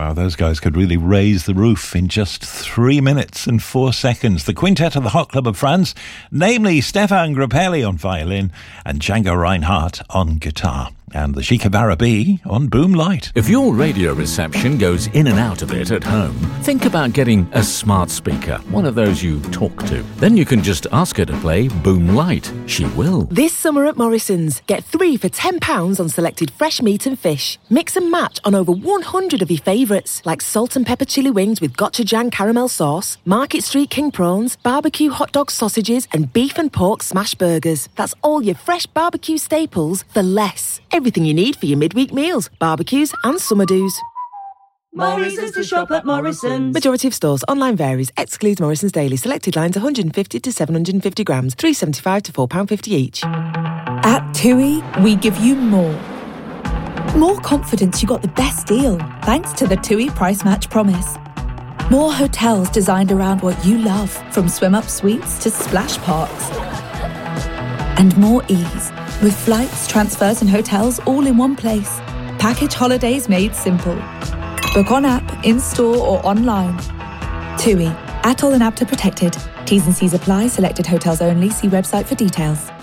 Wow, those guys could really raise the roof in just 3 minutes and 4 seconds. The quintet of the Hot Club of France, namely Stefan Grappelli on violin and Django Reinhardt on guitar. And the Shikabara B on boom light. If your radio reception goes in and out of it at home, think about getting a smart speaker, one of those you talk to. Then you can just ask her to play boom light. She will. This summer at Morrison's, get 3 for £10 on selected fresh meat and fish. Mix and match on over 100 of your favourites, like salt and pepper chili wings with gochujang caramel sauce, Market Street king prawns, barbecue hot dog sausages, and beef and pork smash burgers. That's all your fresh barbecue staples for less. Everything you need for your midweek meals, barbecues and summer do's. Morrison's to shop at Morrison's. Majority of stores. Online varies. Excludes Morrison's Daily. Selected lines 150 to 750 grams. £3.75 to £4.50 each. At TUI, we give you more. More confidence you got the best deal, thanks to the TUI Price Match Promise. More hotels designed around what you love, from swim-up suites to splash parks. And more ease, with flights, transfers and hotels all in one place. Package holidays made simple. Book on app, in-store or online. TUI. Atoll and APTA protected. T's and C's apply. Selected hotels only. See website for details.